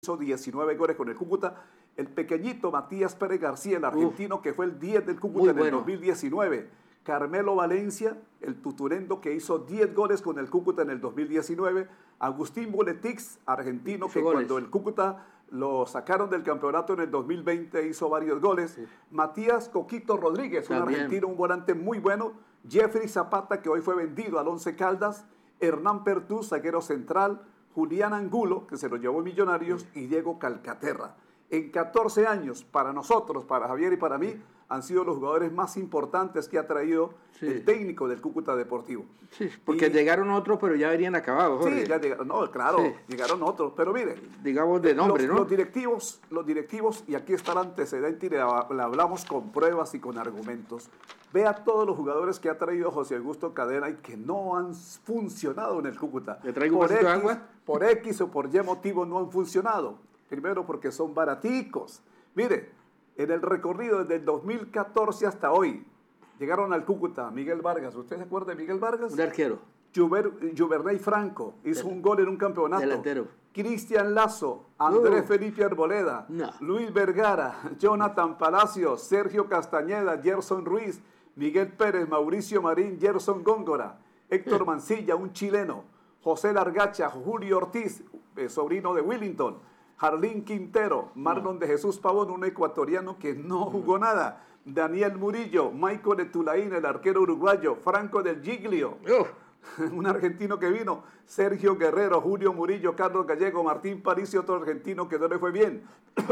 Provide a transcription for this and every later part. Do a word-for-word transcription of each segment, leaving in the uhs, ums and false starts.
hizo diecinueve goles con el Cúcuta. El pequeñito Matías Pérez García, el argentino, Uf, que fue el diez del Cúcuta en bueno. el dos mil diecinueve. Carmelo Valencia, el tuturendo, que hizo diez goles con el Cúcuta en el dos mil diecinueve. Agustín Boletix, argentino, hizo que goles. Cuando el Cúcuta lo sacaron del campeonato en el dos mil veinte hizo varios goles. Sí. Matías Coquito Rodríguez, También. un argentino, un volante muy bueno. Jeffrey Zapata, que hoy fue vendido al Once Caldas. Hernán Pertús, zaguero central. Julián Angulo, que se lo llevó Millonarios, sí. y Diego Calcaterra. En catorce años, para nosotros, para Javier y para mí, han sido los jugadores más importantes que ha traído sí. el técnico del Cúcuta Deportivo. Sí, porque y, llegaron otros, pero ya venían acabados. Jorge. Sí, ya llegaron, no, claro, sí. llegaron otros, pero mire. Digamos de nombre, los, ¿no? Los directivos, los directivos, y aquí está el antecedente y le, le hablamos con pruebas y con argumentos. Vea todos los jugadores que ha traído José Augusto Cadena y que no han funcionado en el Cúcuta. ¿Le traigo por un X, de agua? Por X o por Y motivo no han funcionado. Primero porque son baraticos. Mire, en el recorrido desde el dos mil catorce hasta hoy, llegaron al Cúcuta Miguel Vargas. ¿Usted se acuerda de Miguel Vargas? Un arquero. Juver, Juvernay Franco hizo Del, un gol en un campeonato. Delantero. Cristian Lazo, Andrés uh, Felipe Arboleda, no. Luis Vergara, Jonathan Palacios, Sergio Castañeda, Gerson Ruiz, Miguel Pérez, Mauricio Marín, Gerson Góngora, Héctor Mancilla, un chileno, José Largacha, Julio Ortiz, eh, sobrino de Willington, Jarlín Quintero, Marlon no. de Jesús Pavón, un ecuatoriano que no jugó nada, Daniel Murillo, Michael de Tulaín, el arquero uruguayo, Franco del Giglio, uh. un argentino que vino, Sergio Guerrero, Julio Murillo, Carlos Gallego, Martín París y otro argentino que no le fue bien,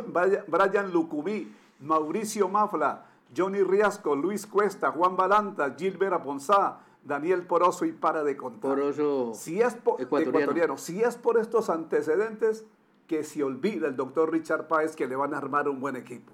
Brian Lucumí, Mauricio Mafla, Johnny Riasco, Luis Cuesta, Juan Balanta, Gilbert Aponzá, Daniel Poroso y para de contar. Poroso si es por, ecuatoriano. ecuatoriano. Si es por estos antecedentes, que se olvida el doctor Richard Páez que le van a armar un buen equipo.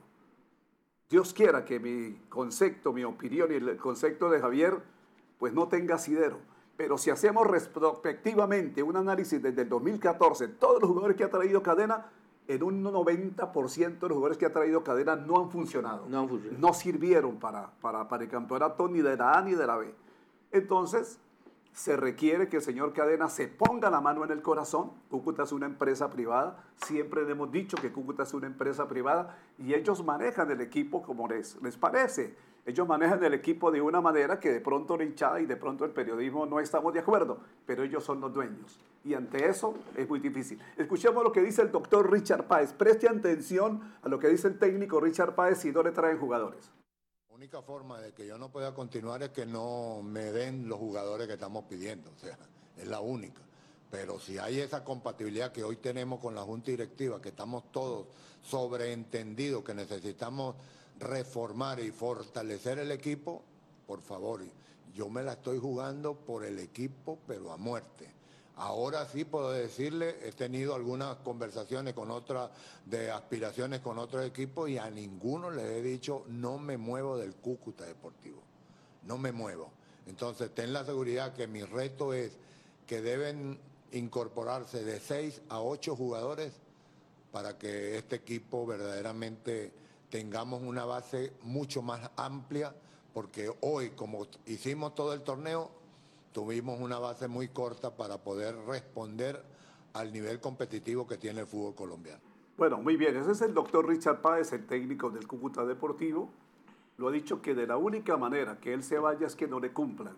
Dios quiera que mi concepto, mi opinión y el concepto de Javier, pues no tenga asidero. Pero si hacemos retrospectivamente un análisis desde el dos mil catorce, todos los jugadores que ha traído Cadena, en un noventa por ciento de los jugadores que ha traído Cadena no han funcionado. No han funcionado. No sirvieron para, para, para el campeonato ni de la A ni de la B. Entonces, se requiere que el señor Cadena se ponga la mano en el corazón. Cúcuta es una empresa privada. Siempre le hemos dicho que Cúcuta es una empresa privada y ellos manejan el equipo como les, les parece. Ellos manejan el equipo de una manera que de pronto la hinchada y de pronto el periodismo no estamos de acuerdo, pero ellos son los dueños. Y ante eso es muy difícil. Escuchemos lo que dice el doctor Richard Páez. Preste atención a lo que dice el técnico Richard Páez si no le traen jugadores. La única forma de que yo no pueda continuar es que no me den los jugadores que estamos pidiendo. O sea, es la única. Pero si hay esa compatibilidad que hoy tenemos con la Junta Directiva, que estamos todos sobreentendidos, que necesitamos reformar y fortalecer el equipo, por favor, yo me la estoy jugando por el equipo, pero a muerte. Ahora sí puedo decirle, he tenido algunas conversaciones con otras, de aspiraciones con otros equipos y a ninguno les he dicho, no me muevo del Cúcuta Deportivo, no me muevo. Entonces, ten la seguridad que mi reto es que deben incorporarse de seis a ocho jugadores para que este equipo verdaderamente tengamos una base mucho más amplia, porque hoy, como hicimos todo el torneo, tuvimos una base muy corta para poder responder al nivel competitivo que tiene el fútbol colombiano. Bueno, muy bien. Ese es el doctor Richard Páez, el técnico del Cúcuta Deportivo. Lo ha dicho que de la única manera que él se vaya es que no le cumplan.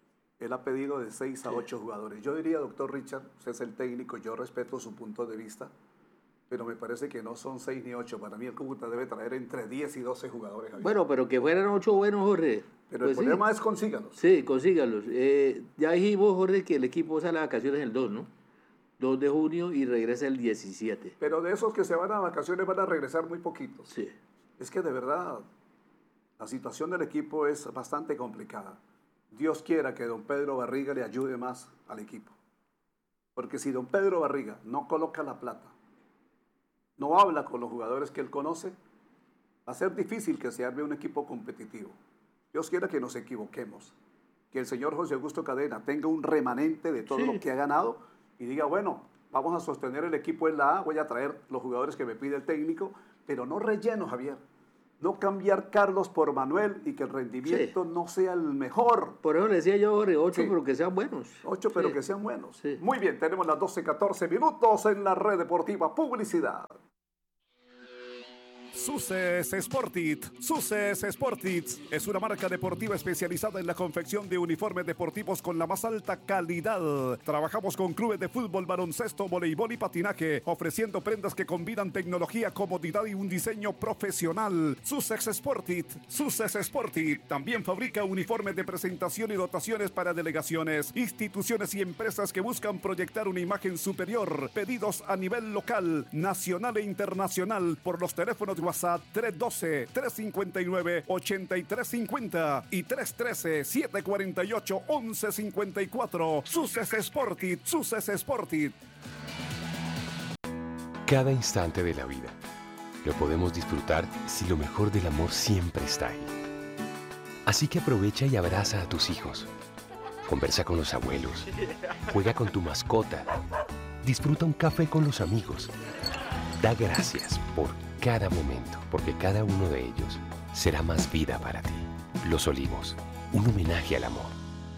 Él ha pedido de seis a ocho jugadores. Yo diría, doctor Richard, usted es el técnico, yo respeto su punto de vista, pero me parece que no son seis ni ocho. Para mí el Cúcuta debe traer entre diez y doce jugadores. Javier. Bueno, pero que fueran ocho buenos, Jorge. Pero pues el problema sí. es consígalos. Sí, consígalos. Eh, ya dijimos, Jorge, que el equipo sale a vacaciones el dos, ¿no? dos de junio y regresa el diecisiete. Pero de esos que se van a vacaciones van a regresar muy poquitos. Sí. Es que de verdad la situación del equipo es bastante complicada. Dios quiera que don Pedro Barriga le ayude más al equipo. Porque si don Pedro Barriga no coloca la plata, no habla con los jugadores que él conoce, va a ser difícil que se arme un equipo competitivo. Dios quiera que nos equivoquemos, que el señor José Augusto Cadena tenga un remanente de todo sí. lo que ha ganado y diga, bueno, vamos a sostener el equipo en la A, voy a traer los jugadores que me pide el técnico, pero no relleno, Javier. No cambiar Carlos por Manuel y que el rendimiento sí. no sea el mejor. Por eso le decía yo, Jorge, ocho, sí. pero que sean buenos. Ocho, pero sí. que sean buenos. Sí. Muy bien, tenemos las doce, catorce minutos en la red deportiva. Publicidad. Suces Sportit. Suces Sportit es una marca deportiva especializada en la confección de uniformes deportivos con la más alta calidad. Trabajamos con clubes de fútbol, baloncesto, voleibol y patinaje, ofreciendo prendas que combinan tecnología, comodidad y un diseño profesional. Suces Sportit. Suces Sportit también fabrica uniformes de presentación y dotaciones para delegaciones, instituciones y empresas que buscan proyectar una imagen superior. Pedidos a nivel local, nacional e internacional por los teléfonos de WhatsApp tres uno dos, tres cinco nueve, ocho tres cinco cero y tres uno tres, siete cuatro ocho, once cincuenta y cuatro. Suces Sportit, Suces Sportit. Cada instante de la vida lo podemos disfrutar si lo mejor del amor siempre está ahí. Así que aprovecha y abraza a tus hijos. Conversa con los abuelos. Juega con tu mascota. Disfruta un café con los amigos. Da gracias por cada momento, porque cada uno de ellos será más vida para ti. Los Olivos, un homenaje al amor.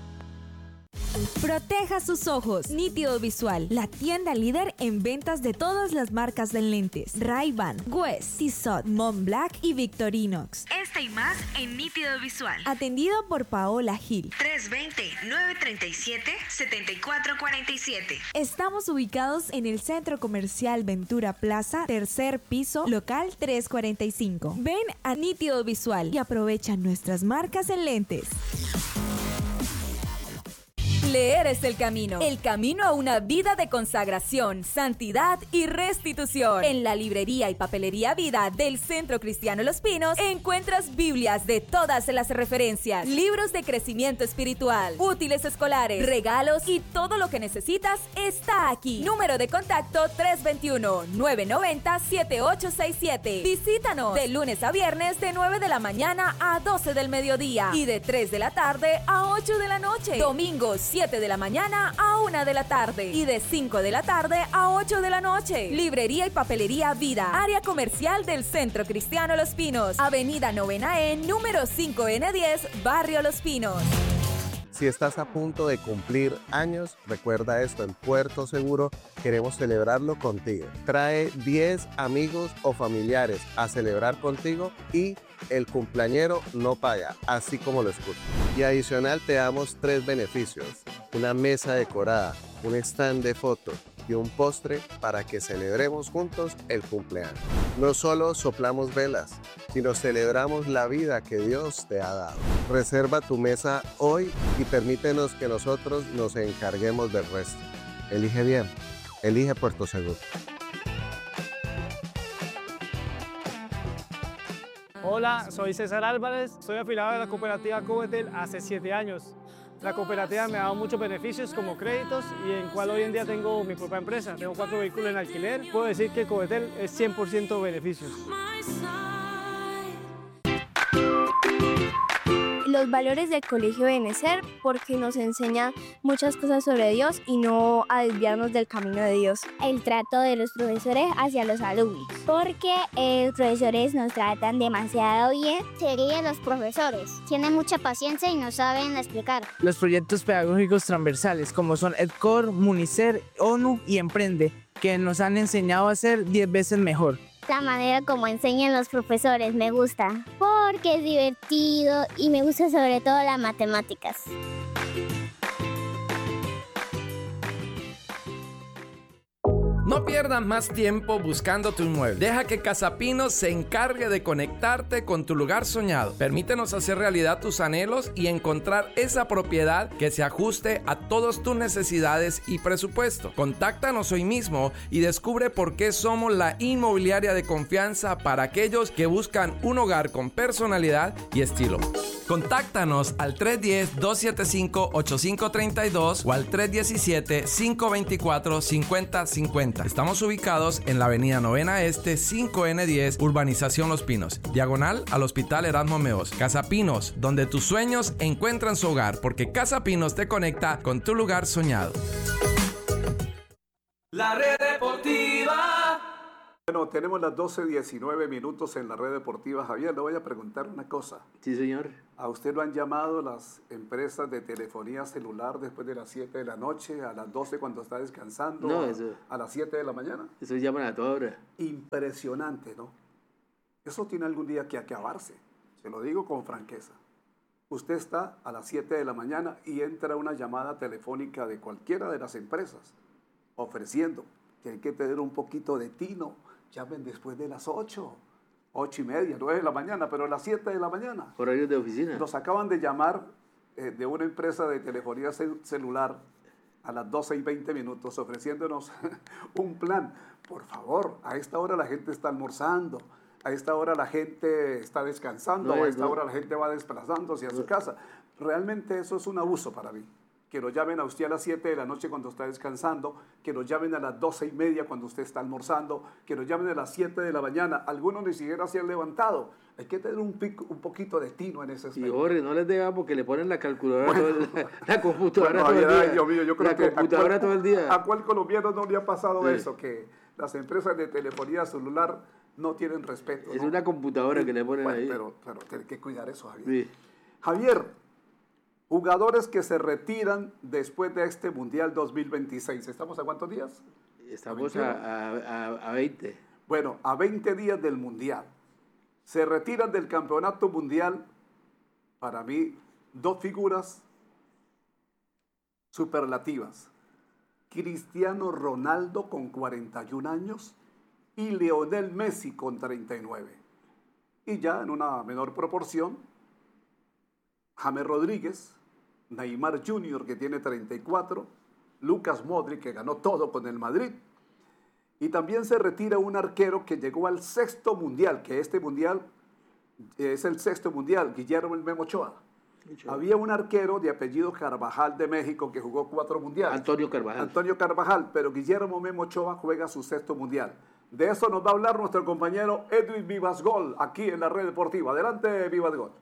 Proteja sus ojos. Nítido Visual, la tienda líder en ventas de todas las marcas de lentes. Ray-Ban, Guess, Tissot, Montblanc y Victorinox. Este y más en Nítido Visual. Atendido por Paola Gil. tres dos cero, nueve tres siete, siete cuatro cuatro siete. Estamos ubicados en el Centro Comercial Ventura Plaza, tercer piso, local trescientos cuarenta y cinco. Ven a Nítido Visual y aprovecha nuestras marcas en lentes. Leer es el camino, el camino a una vida de consagración, santidad y restitución. En la librería y papelería Vida del Centro Cristiano Los Pinos encuentras Biblias de todas las referencias, libros de crecimiento espiritual, útiles escolares, regalos y todo lo que necesitas está aquí. Número de contacto tres dos uno, nueve nueve cero, siete ocho seis siete. Visítanos de lunes a viernes de nueve de la mañana a doce del mediodía y de tres de la tarde a ocho de la noche. Domingos siete de la mañana a una de la tarde y de cinco de la tarde a ocho de la noche. Librería y papelería Vida, área comercial del Centro Cristiano Los Pinos, Avenida Novena E, número cinco ene diez, Barrio Los Pinos. Si estás a punto de cumplir años, recuerda esto, en Puerto Seguro queremos celebrarlo contigo. Trae diez amigos o familiares a celebrar contigo y el cumpleañero no paga, así como lo escuchas. Y adicional te damos tres beneficios: una mesa decorada, un stand de fotos y un postre para que celebremos juntos el cumpleaños. No solo soplamos velas, sino celebramos la vida que Dios te ha dado. Reserva tu mesa hoy y permítenos que nosotros nos encarguemos del resto. Elige bien, elige Puerto Seguro. Hola, soy César Álvarez, soy afiliado de la cooperativa Covetel hace siete años. La cooperativa me ha dado muchos beneficios como créditos y en cual hoy en día tengo mi propia empresa. Tengo cuatro vehículos en alquiler. Puedo decir que Covetel es cien por ciento beneficios. Los valores del Colegio Benecer, porque nos enseñan muchas cosas sobre Dios y no a desviarnos del camino de Dios. El trato de los profesores hacia los alumnos, porque eh, los profesores nos tratan demasiado bien. Serían los profesores, tienen mucha paciencia y nos saben explicar. Los proyectos pedagógicos transversales, como son EdCor, Municer, ONU y Emprende, que nos han enseñado a ser diez veces mejor. La manera como enseñan los profesores me gusta, porque es divertido y me gusta sobre todo las matemáticas. No pierdas más tiempo buscando tu inmueble. Deja que Casapinos se encargue de conectarte con tu lugar soñado. Permítenos hacer realidad tus anhelos y encontrar esa propiedad que se ajuste a todas tus necesidades y presupuesto. Contáctanos hoy mismo y descubre por qué somos la inmobiliaria de confianza para aquellos que buscan un hogar con personalidad y estilo. Contáctanos al tres uno cero, dos siete cinco, ocho cinco tres dos o al tres uno siete, cinco dos cuatro, cinco cero cinco cero. Estamos ubicados en la avenida Novena Este, cinco ene diez, Urbanización Los Pinos, diagonal al Hospital Erasmo Meos. Casa Pinos, donde tus sueños encuentran su hogar, porque Casa Pinos te conecta con tu lugar soñado. La red deportiva. Bueno, tenemos las doce diecinueve minutos en la red deportiva. Javier, le voy a preguntar una cosa. Sí, señor. ¿A usted lo han llamado las empresas de telefonía celular después de las siete de la noche, a las doce cuando está descansando, no, a, eso, a las siete de la mañana? Eso llaman a toda hora. Impresionante, ¿no? Eso tiene algún día que acabarse. Se lo digo con franqueza. Usted está a las siete de la mañana y entra una llamada telefónica de cualquiera de las empresas ofreciendo que hay que tener un poquito de tino. Llamen después de las ocho, ocho y media, nueve de la mañana, pero a las siete de la mañana. Horarios de oficina. Nos acaban de llamar eh, de una empresa de telefonía cel celular a las doce y veinte minutos ofreciéndonos un plan. Por favor, a esta hora la gente está almorzando, a esta hora la gente está descansando, no, a esta no. hora la gente va desplazándose a su casa. Realmente eso es un abuso para mí. Que lo llamen a usted a las siete de la noche cuando está descansando, que lo llamen a las doce y media cuando usted está almorzando, que lo llamen a las siete de la mañana. Algunos ni siquiera se han levantado. Hay que tener un, pico, un poquito de tino en ese aspecto. Y Jorge, no les diga porque le ponen la calculadora, bueno, todo el, la, la computadora bueno, todo el día. Ay, Dios mío, yo creo la que computadora a cual, todo el día. ¿A cuál colombiano no le ha pasado sí. eso? Que las empresas de telefonía celular no tienen respeto. Es ¿no? una computadora sí. que le ponen bueno, ahí. Pero, pero tiene que cuidar eso, Javier. Sí. Javier, jugadores que se retiran después de este Mundial dos mil veintiséis. ¿Estamos a cuántos días? Estamos a, a, a veinte. Bueno, a veinte días del Mundial. Se retiran del Campeonato Mundial, para mí, dos figuras superlativas. Cristiano Ronaldo con cuarenta y un años y Lionel Messi con treinta y nueve. Y ya en una menor proporción, James Rodríguez, Neymar junior que tiene treinta y cuatro, Lucas Modric que ganó todo con el Madrid. Y también se retira un arquero que llegó al sexto mundial, que este mundial es el sexto mundial, Guillermo el Memo Ochoa. Ochoa. Había un arquero de apellido Carvajal de México que jugó cuatro mundiales. Antonio Carvajal. Antonio Carvajal, pero Guillermo Memo Ochoa juega su sexto mundial. De eso nos va a hablar nuestro compañero Edwin Vivasgol, aquí en la Red Deportiva. Adelante, Vivasgol.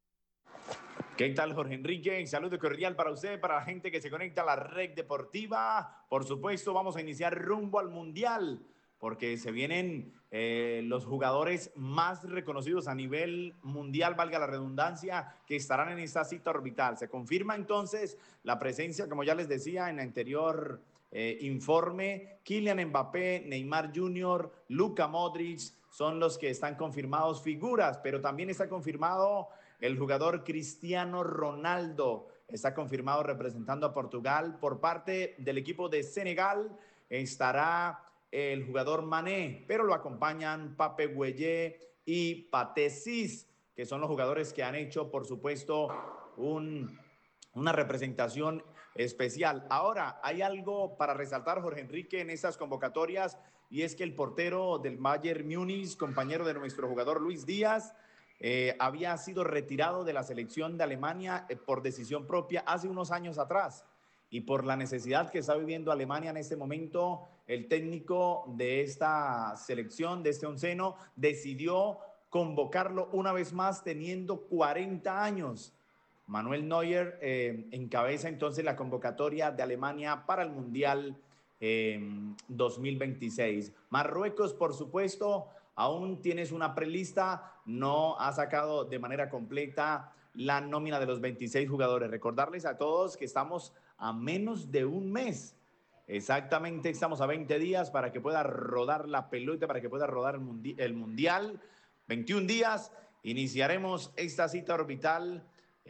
¿Qué tal, Jorge Enrique? Saludo cordial para usted, para la gente que se conecta a la Red Deportiva. Por supuesto, vamos a iniciar rumbo al Mundial, porque se vienen eh, los jugadores más reconocidos a nivel mundial, valga la redundancia, que estarán en esta cita orbital. Se confirma entonces la presencia, como ya les decía en el anterior eh, informe, Kylian Mbappé, Neymar junior, Luka Modric, son los que están confirmados figuras, pero también está confirmado el jugador Cristiano Ronaldo. Está confirmado representando a Portugal. Por parte del equipo de Senegal estará el jugador Mané, pero lo acompañan Pape Gueye y Pathé Ciss, que son los jugadores que han hecho, por supuesto, un, una representación especial. Ahora, hay algo para resaltar, Jorge Enrique, en estas convocatorias, y es que el portero del Bayern Múnich, compañero de nuestro jugador Luis Díaz, Eh, había sido retirado de la selección de Alemania eh, por decisión propia hace unos años atrás, y por la necesidad que está viviendo Alemania en este momento, el técnico de esta selección, de este onceno, decidió convocarlo una vez más teniendo cuarenta años. Manuel Neuer eh, encabeza entonces la convocatoria de Alemania para el Mundial eh, dos mil veintiséis. Marruecos, por supuesto, aún tienes una prelista, no ha sacado de manera completa la nómina de los veintiséis jugadores. Recordarles a todos que estamos a menos de un mes. Exactamente, estamos a veinte días para que pueda rodar la pelota, para que pueda rodar el, mundi el Mundial. veintiún días, iniciaremos esta cita orbital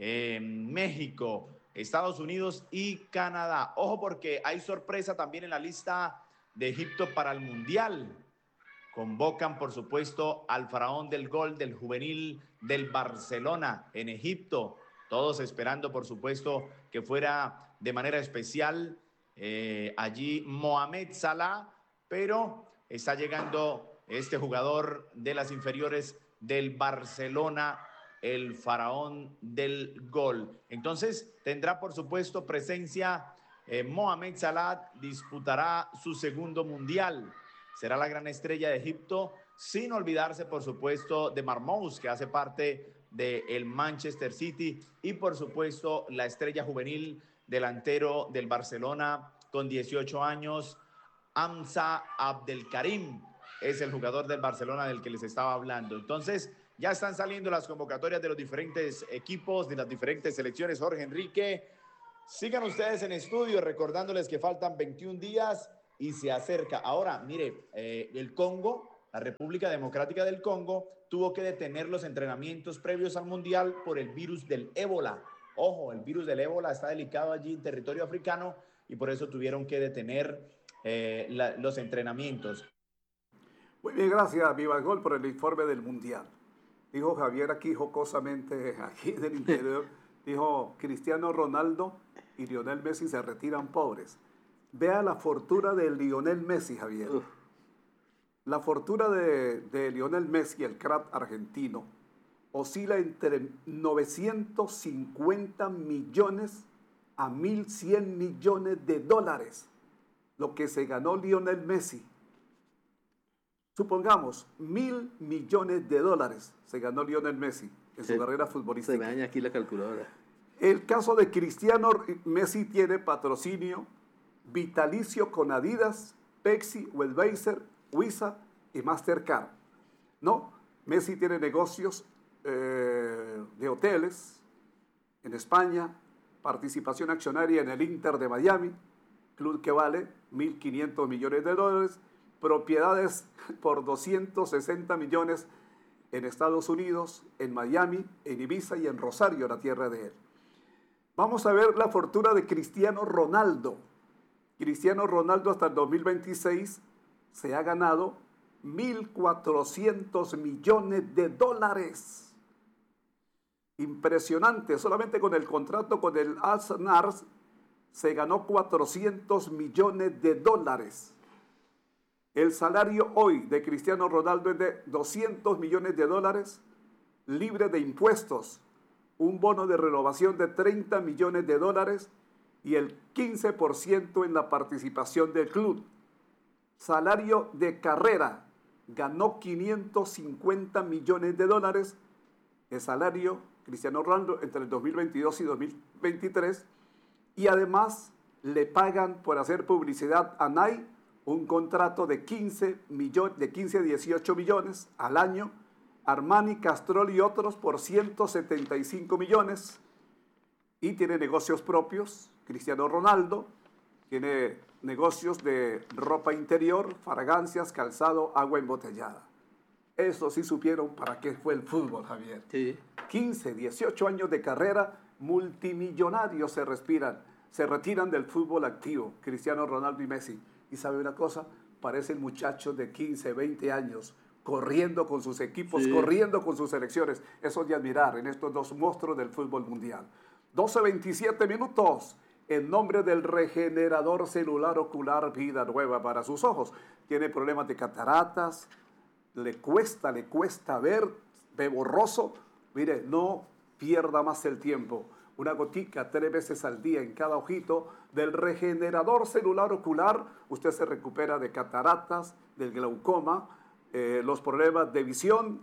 en México, Estados Unidos y Canadá. Ojo, porque hay sorpresa también en la lista de Egipto para el Mundial. Convocan, por supuesto, al faraón del gol del juvenil del Barcelona en Egipto. Todos esperando, por supuesto, que fuera de manera especial eh, allí Mohamed Salah, pero está llegando este jugador de las inferiores del Barcelona, el faraón del gol. Entonces, tendrá, por supuesto, presencia eh, Mohamed Salah, disputará su segundo mundial. Será la gran estrella de Egipto, sin olvidarse, por supuesto, de Marmoush, que hace parte del Manchester City, y, por supuesto, la estrella juvenil delantero del Barcelona con dieciocho años, Hamza Abdelkarim, es el jugador del Barcelona del que les estaba hablando. Entonces, ya están saliendo las convocatorias de los diferentes equipos, de las diferentes selecciones. Jorge Enrique, sigan ustedes en estudio, recordándoles que faltan veintiún días y se acerca. Ahora, mire, eh, el Congo, la República Democrática del Congo, tuvo que detener los entrenamientos previos al Mundial por el virus del ébola. Ojo, el virus del ébola está delicado allí en territorio africano y por eso tuvieron que detener eh, la, los entrenamientos. Muy bien, gracias, Viva Gol, por el informe del Mundial. Dijo Javier aquí jocosamente, aquí del interior, dijo, Cristiano Ronaldo y Lionel Messi se retiran pobres. Vea la fortuna de Lionel Messi, Javier. Uf. La fortuna de, de Lionel Messi, el crack argentino, oscila entre novecientos cincuenta millones a mil cien millones de dólares, lo que se ganó Lionel Messi. Supongamos, mil millones de dólares se ganó Lionel Messi en su sí, carrera futbolística. Se me daña aquí la calculadora. El caso de Cristiano Messi tiene patrocinio vitalicio con Adidas, Pepsi, Budweiser, Visa y Mastercard. No, Messi tiene negocios eh, de hoteles en España, participación accionaria en el Inter de Miami, club que vale mil quinientos millones de dólares, propiedades por doscientos sesenta millones en Estados Unidos, en Miami, en Ibiza y en Rosario, la tierra de él. Vamos a ver la fortuna de Cristiano Ronaldo. Cristiano Ronaldo hasta el dos mil veintiséis se ha ganado mil cuatrocientos millones de dólares. Impresionante, solamente con el contrato con el Al-Nassr se ganó cuatrocientos millones de dólares. El salario hoy de Cristiano Ronaldo es de doscientos millones de dólares, libre de impuestos, un bono de renovación de treinta millones de dólares y el quince por ciento en la participación del club. Salario de carrera, ganó quinientos cincuenta millones de dólares. El salario Cristiano Ronaldo entre el dos mil veintidós y dos mil veintitrés. Y además le pagan por hacer publicidad a Nike un contrato de quince, millones, de quince a dieciocho millones al año, Armani, Castrol y otros por ciento setenta y cinco millones, y tiene negocios propios. Cristiano Ronaldo tiene negocios de ropa interior, fragancias, calzado, agua embotellada. Eso sí supieron para qué fue el fútbol, Javier. Sí. quince, dieciocho años de carrera, multimillonarios se respiran, se retiran del fútbol activo, Cristiano Ronaldo y Messi. Y sabe una cosa, parecen muchachos de quince, veinte años, corriendo con sus equipos, sí. corriendo con sus selecciones. Eso es de admirar en estos dos monstruos del fútbol mundial. doce veintisiete minutos, en nombre del regenerador celular ocular Vida Nueva para sus ojos. Tiene problemas de cataratas, le cuesta, le cuesta ver, ve borroso. Mire, no pierda más el tiempo. Una gotica tres veces al día en cada ojito del regenerador celular ocular. Usted se recupera de cataratas, del glaucoma, eh, los problemas de visión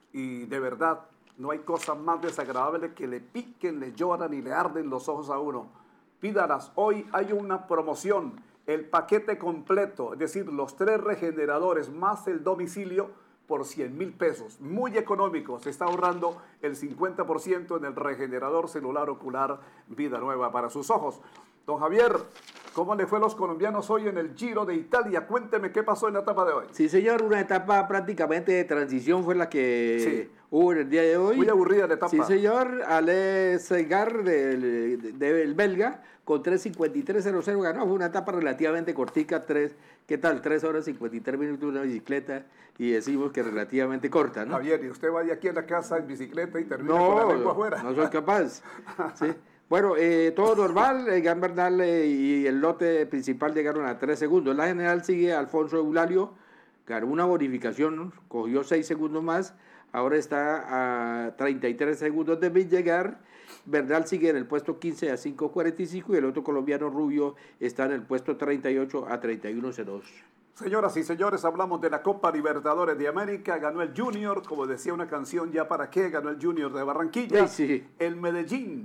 y de verdad no hay cosa más desagradable que le piquen, le lloran y le arden los ojos a uno. Pídalas. Hoy hay una promoción, el paquete completo, es decir, los tres regeneradores más el domicilio por cien mil pesos. Muy económico. Se está ahorrando el cincuenta por ciento en el regenerador celular ocular Vida Nueva para sus ojos. Don Javier, ¿cómo le fue a los colombianos hoy en el Giro de Italia? Cuénteme qué pasó en la etapa de hoy. Sí, señor, una etapa prácticamente de transición fue la que sí. hubo en el día de hoy. Muy aburrida la etapa. Sí, señor, Ale Segar del, del belga con tres cincuenta y tres cero cero ganó. Fue una etapa relativamente cortica, tres, ¿qué tal? tres horas cincuenta y tres minutos una bicicleta y decimos que relativamente corta, ¿no? Javier, ¿y usted va de aquí a la casa en bicicleta y termina no, con la lengua afuera? No soy capaz, ¿sí? Bueno, eh, todo normal, eh, Gan Bernal eh, y el lote principal llegaron a tres segundos. La general sigue Alfonso Eulalio, ganó una bonificación, ¿no? Cogió seis segundos más, ahora está a treinta y tres segundos de llegar. Bernal sigue en el puesto quince a cinco cuarenta y cinco y el otro colombiano Rubio está en el puesto treinta y ocho a treinta y uno cero dos. Señoras y señores, hablamos de la Copa Libertadores de América. Ganó el Junior, como decía una canción, ¿ya para qué? Ganó el Junior de Barranquilla. Sí, sí. El Medellín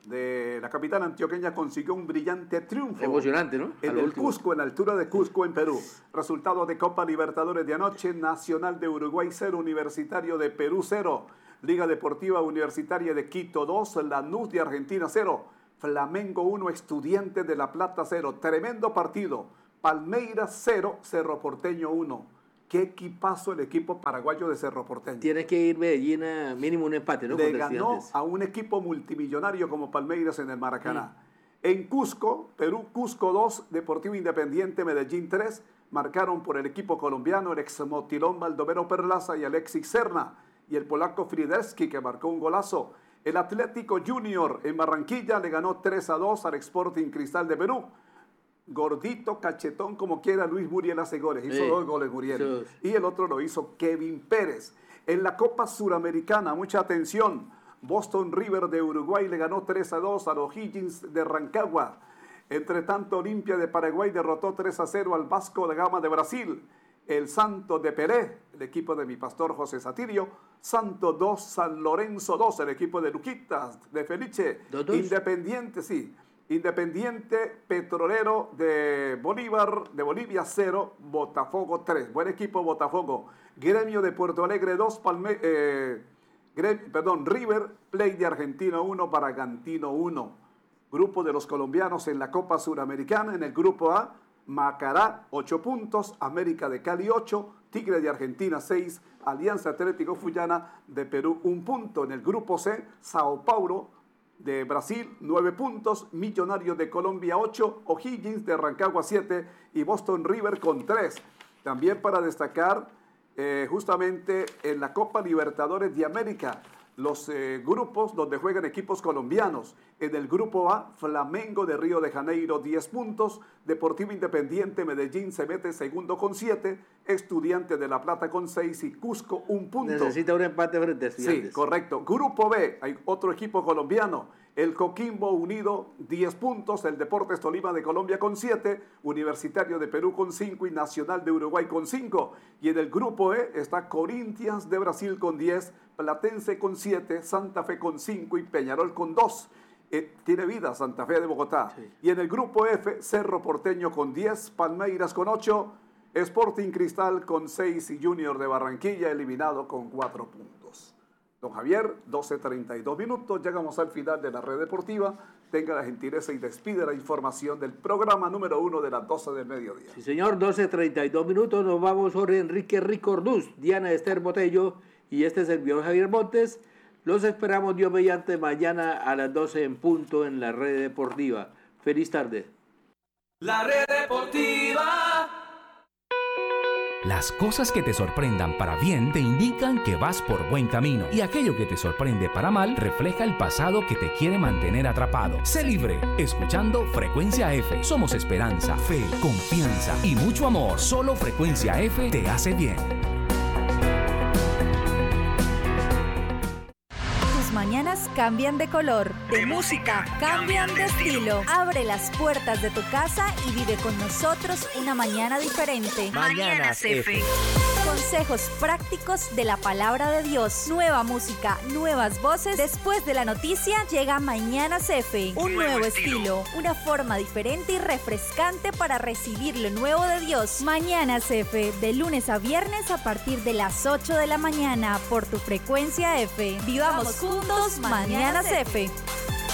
de la capital antioqueña consiguió un brillante triunfo. Emocionante, ¿no? En el Cusco, en la altura de Cusco, en Perú. Resultado de Copa Libertadores de anoche: Nacional de Uruguay cero, Universitario de Perú cero, Liga Deportiva Universitaria de Quito dos, Lanús de Argentina cero, Flamengo uno, Estudiantes de La Plata cero. Tremendo partido. Palmeiras cero, Cerro Porteño uno. Qué equipazo el equipo paraguayo de Cerro Porteño. Tiene que ir Medellín a mínimo un empate, ¿no? Le ganó a un equipo multimillonario como Palmeiras en el Maracaná. Mm. En Cusco, Perú, Cusco dos, Deportivo Independiente Medellín tres. Marcaron por el equipo colombiano el exmotilón Baldomero Perlaza y Alexis Serna. Y el polaco Fridelski, que marcó un golazo. El Atlético Junior en Barranquilla le ganó tres a dos al Sporting Cristal de Perú. Gordito, cachetón, como quiera, Luis Muriel hace goles. Hizo sí. dos goles Muriel. Sí. Y el otro lo hizo Kevin Pérez. En la Copa Suramericana, mucha atención. Boston River de Uruguay le ganó tres a dos a los Higgins de Rancagua. Entre tanto, Olimpia de Paraguay derrotó tres a cero al Vasco da Gama de Brasil. El Santo de Pelé, el equipo de mi pastor José Satirio. Santo dos, San Lorenzo dos, el equipo de Luquitas, de Felice. ¿Dos, dos? Independiente, sí. Independiente Petrolero de Bolívar, de Bolivia cero, Botafogo tres. Buen equipo Botafogo. Gremio de Puerto Alegre dos, Palme, eh, Gremio, perdón, River Plate de Argentina uno, Bragantino uno. Grupo de los colombianos en la Copa Suramericana. En el grupo A, Macará ocho puntos, América de Cali ocho, Tigre de Argentina seis, Alianza Atlético Fullana de Perú un punto. En el grupo C, Sao Paulo de Brasil nueve puntos, Millonarios de Colombia ocho, O'Higgins de Rancagua siete y Boston River con tres. También para destacar eh, justamente en la Copa Libertadores de América, los eh, grupos donde juegan equipos colombianos. En el grupo A, Flamengo de Río de Janeiro diez puntos, Deportivo Independiente Medellín se mete segundo con siete, Estudiantes de La Plata con seis y Cusco un punto. Necesita un empate frente a Estudiantes. Sí, correcto. Grupo B, hay otro equipo colombiano, el Coquimbo Unido diez puntos, el Deportes Tolima de Colombia con siete, Universitario de Perú con cinco y Nacional de Uruguay con cinco. Y en el grupo E está Corinthians de Brasil con diez, Platense con siete, Santa Fe con cinco y Peñarol con dos. Eh, tiene vida Santa Fe de Bogotá. Sí. Y en el grupo F, Cerro Porteño con diez, Palmeiras con ocho, Sporting Cristal con seis y Junior de Barranquilla eliminado con cuatro puntos. Don Javier, doce treinta y dos minutos, llegamos al final de la red deportiva. Tenga la gentileza y despide la información del programa número uno de las doce del mediodía. Sí, señor, doce treinta y dos minutos, nos vamos sobre Enrique Ricordús, Diana Esther Botello y este servidor Javier Montes. Los esperamos Dios mediante mañana a las doce en punto en la red deportiva. Feliz tarde. La red deportiva. Las cosas que te sorprendan para bien te indican que vas por buen camino. Y aquello que te sorprende para mal refleja el pasado que te quiere mantener atrapado. Sé libre, escuchando Frecuencia F. Somos esperanza, fe, confianza y mucho amor. Solo Frecuencia F te hace bien. Mañanas cambian de color, de, de música, cambian de estilo. Abre las puertas de tu casa y vive con nosotros una mañana diferente. Mañanas F. Consejos prácticos de la palabra de Dios. Nueva música, nuevas voces. Después de la noticia llega Mañanas F. Un nuevo, nuevo estilo. estilo, una forma diferente y refrescante para recibir lo nuevo de Dios. Mañanas F, de lunes a viernes a partir de las ocho de la mañana por tu Frecuencia F. Vivamos juntos. Mañanas F.